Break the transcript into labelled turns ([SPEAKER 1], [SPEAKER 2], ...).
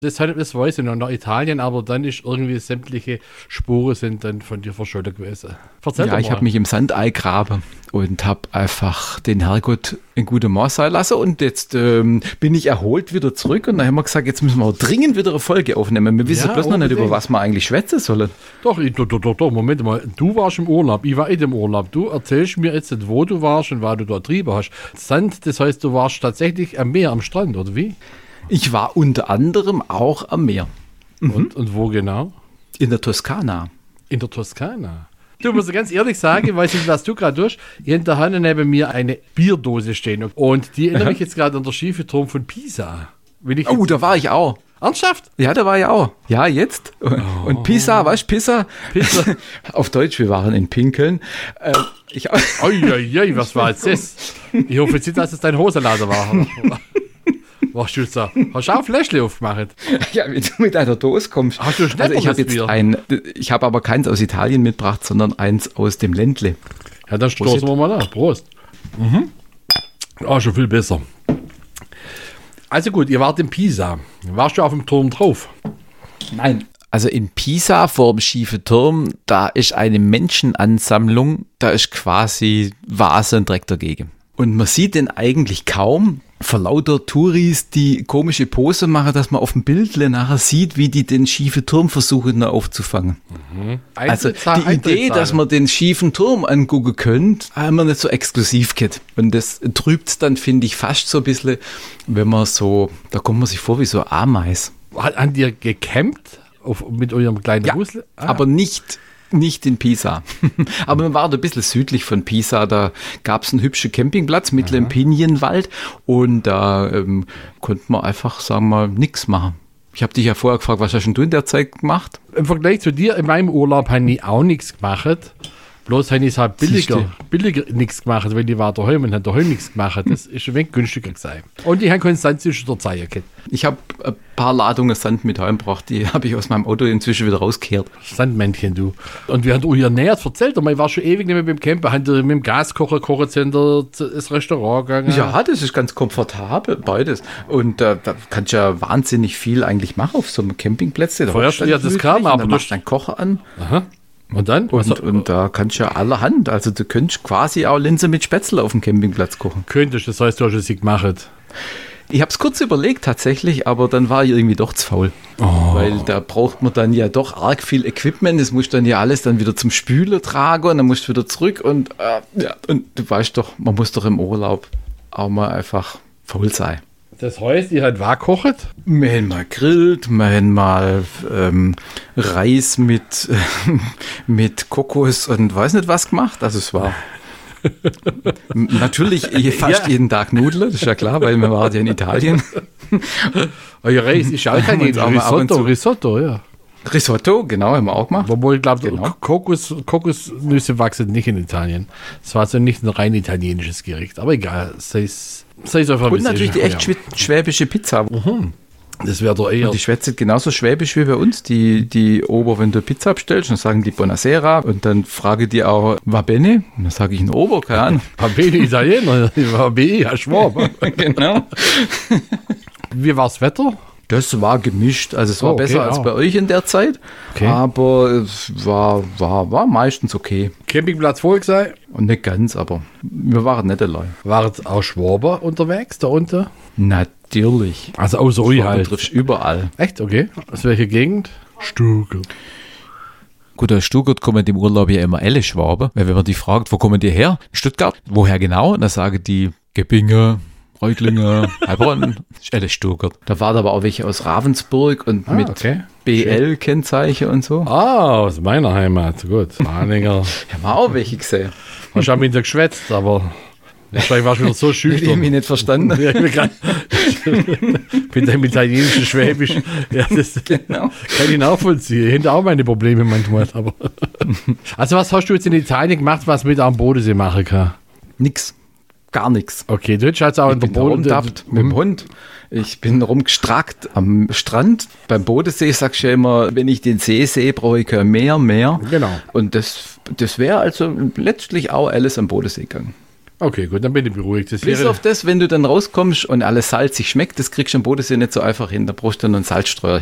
[SPEAKER 1] Das weiß ich noch nach Italien, aber dann ist irgendwie sämtliche Spuren sind dann von dir verschollen gewesen. Erzähl doch mal.
[SPEAKER 2] Ich habe mich im Sand eingraben und habe einfach den Herrgott in gute Maß sein lassen und jetzt bin ich erholt wieder zurück und dann haben wir gesagt, jetzt müssen wir dringend wieder eine Folge aufnehmen. Wir wissen bloß noch nicht, über was wir eigentlich schwätzen sollen.
[SPEAKER 1] Doch, Moment mal. Du warst im Urlaub, ich war im Urlaub. Du erzählst mir jetzt, wo du warst und was du da getrieben hast. Sand, das heißt, du warst tatsächlich am Meer, am Strand, oder wie?
[SPEAKER 2] Ich war unter anderem auch am Meer.
[SPEAKER 1] Und wo genau?
[SPEAKER 2] In der Toskana.
[SPEAKER 1] In der Toskana? Du musst ganz ehrlich sagen, weiß nicht, was du gerade tust. Hier in der Hand neben mir eine Bierdose stehen. Und die erinnert mich jetzt gerade an den schiefen Turm von Pisa.
[SPEAKER 2] Da war ich auch.
[SPEAKER 1] Ernsthaft?
[SPEAKER 2] Ja, da war ich auch. Ja, jetzt. Und Pisa, weißt du, Pisa? Auf Deutsch, wir waren in Pinkeln.
[SPEAKER 1] Was war jetzt das? Ich hoffe jetzt nicht, dass es dein Hosenlader war. Was du da? Hast du auch ein Fläschchen aufgemacht?
[SPEAKER 2] Ja, wenn du mit einer Dose kommst.
[SPEAKER 1] Hast du
[SPEAKER 2] ich habe aber keins aus Italien mitgebracht, sondern eins aus dem Ländle.
[SPEAKER 1] Ja, dann stoßen wir mal nach. Prost. Schon viel besser. Also gut, ihr wart in Pisa. Warst du auf dem Turm drauf?
[SPEAKER 2] Nein. Also in Pisa vor dem schiefen Turm, da ist eine Menschenansammlung, da ist quasi Vase und Dreck dagegen. Und man sieht den eigentlich kaum. Vor lauter Touris, die komische Pose machen, dass man auf dem Bildle nachher sieht, wie die den schiefen Turm versuchen noch aufzufangen. Also die Idee, dass man den schiefen Turm angucken könnte, haben wir nicht so exklusiv gehabt. Und das trübt dann, finde ich, fast so ein bisschen, wenn man so, da kommt man sich vor wie so Ameis.
[SPEAKER 1] Habt ihr gecampt mit eurem kleinen Husle?
[SPEAKER 2] Aber nicht in Pisa. Aber wir waren ein bisschen südlich von Pisa. Da gab es einen hübschen Campingplatz mitten im Pinienwald und da konnte man einfach, sagen wir mal, nichts machen. Ich habe dich ja vorher gefragt, was hast du in der Zeit gemacht?
[SPEAKER 1] Im Vergleich zu dir, in meinem Urlaub habe ich auch nichts gemacht. Bloß habe ich es halt billiger nichts gemacht, weil die war daheim und hat daheim nichts gemacht. Das ist ein wenig günstiger gewesen. Und ich habe keinen Sand zwischen der Zeilen gehabt.
[SPEAKER 2] Ich habe ein paar Ladungen Sand mit heimgebracht, die habe ich aus meinem Auto inzwischen wieder rausgekehrt.
[SPEAKER 1] Sandmännchen, du. Und wir haben euch näher erzählt, aber ich war schon ewig nicht mehr beim Camper, haben mit dem Gaskocher das Restaurant gegangen.
[SPEAKER 2] Ja, das ist ganz komfortabel, beides. Und da kannst du ja wahnsinnig viel eigentlich machen auf so einem Campingplatz.
[SPEAKER 1] Das kam, aber
[SPEAKER 2] du machst deinen Kocher an.
[SPEAKER 1] Aha. Und dann?
[SPEAKER 2] Und da kannst du ja allerhand. Also du könntest quasi auch Linse mit Spätzle auf dem Campingplatz kochen.
[SPEAKER 1] Könntest, das heißt, du hast es gemacht.
[SPEAKER 2] Ich habe es kurz überlegt tatsächlich, aber dann war ich irgendwie doch zu faul. Weil da braucht man dann ja doch arg viel Equipment. Das musst du dann ja alles dann wieder zum Spülen tragen und dann musst du wieder zurück. Und du weißt doch, man muss doch im Urlaub auch mal einfach faul sein.
[SPEAKER 1] Das heißt, ihr habt was gekocht?
[SPEAKER 2] Wir haben mal grillt, wir haben mal Reis mit Kokos und weiß nicht was gemacht. Also es war natürlich fast jeden Tag Nudeln, das ist ja klar, weil wir waren ja in Italien.
[SPEAKER 1] Euer Reis ist auch italienisch, Risotto, ja.
[SPEAKER 2] Risotto, genau, haben wir auch gemacht.
[SPEAKER 1] Obwohl ich glaube, Kokosnüsse wachsen nicht in Italien. Das war also nicht ein rein italienisches Gericht, aber egal, sei es einfach ein
[SPEAKER 2] und natürlich die echt schwäbische Pizza.
[SPEAKER 1] Das wäre doch eher.
[SPEAKER 2] Und die schwätzt genauso schwäbisch wie bei uns. Die Ober, wenn du Pizza bestellst, dann sagen die Buonasera und dann frage die auch Va bene. Und dann sage ich ein Ober, keine Ahnung.
[SPEAKER 1] Va bene Italiener, Va bene, Herr Schwab.
[SPEAKER 2] Genau.
[SPEAKER 1] Wie war das Wetter?
[SPEAKER 2] Das war gemischt. Also es war besser als bei euch in der Zeit. Okay. Aber es war meistens okay.
[SPEAKER 1] Campingplatz voll sei?
[SPEAKER 2] Und nicht ganz, aber wir waren nicht allein.
[SPEAKER 1] Waren auch Schwaber unterwegs da unten?
[SPEAKER 2] Natürlich.
[SPEAKER 1] Also außer euch halt.
[SPEAKER 2] Triffst überall.
[SPEAKER 1] Echt? Okay. Aus welcher Gegend? Stuttgart.
[SPEAKER 2] Gut, aus Stuttgart kommen im Urlaub ja immer alle Schwaben. Weil wenn man die fragt, wo kommen die her? Stuttgart. Woher genau? Und dann sagen die Gebinge, Reutlingen, Heilbronn, ist alles Stuttgart. Da waren aber auch welche aus Ravensburg und mit BL-Kennzeichen und so.
[SPEAKER 1] Aus meiner Heimat, gut. Mahlinger.
[SPEAKER 2] Haben wir auch welche gesehen.
[SPEAKER 1] Hast du auch mit dir geschwätzt, aber wahrscheinlich warst du wieder so schüchtern.
[SPEAKER 2] Ich habe mich nicht verstanden.
[SPEAKER 1] Mit dem italienischen Schwäbisch. Ja, das kann ich nachvollziehen. Ich hätte auch meine Probleme manchmal. Aber also was hast du jetzt in Italien gemacht, was mit am Bodensee machen kann?
[SPEAKER 2] Nix. Gar nichts.
[SPEAKER 1] Okay, du hättest auch in der Bodensee
[SPEAKER 2] mit dem Hund. Ich bin rumgestrackt am Strand. Beim Bodensee sagst du ja immer, wenn ich den See sehe, brauche ich kein Meer.
[SPEAKER 1] Genau.
[SPEAKER 2] Und das wäre also letztlich auch alles am Bodensee gegangen.
[SPEAKER 1] Okay, gut, dann bin ich beruhigt.
[SPEAKER 2] Bis auf das, wenn du dann rauskommst und alles salzig schmeckt, das kriegst du am Bodensee nicht so einfach hin. Da brauchst du noch einen Salzstreuer